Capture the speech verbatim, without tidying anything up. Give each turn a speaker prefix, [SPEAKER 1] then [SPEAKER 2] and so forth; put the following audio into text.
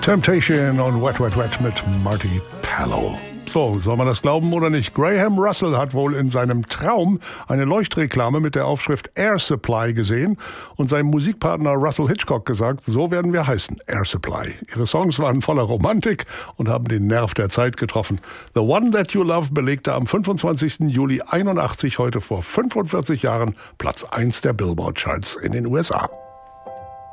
[SPEAKER 1] Temptation und Wet Wet Wet mit Marty Tallow. So, soll man das glauben oder nicht? Graham Russell hat wohl in seinem Traum eine Leuchtreklame mit der Aufschrift Air Supply gesehen und seinem Musikpartner Russell Hitchcock gesagt, so werden wir heißen, Air Supply. Ihre Songs waren voller Romantik und haben den Nerv der Zeit getroffen. The One That You Love belegte am fünfundzwanzigsten Juli einundachtzig, heute vor fünfundvierzig Jahren, Platz eins der Billboard-Charts in den U S A.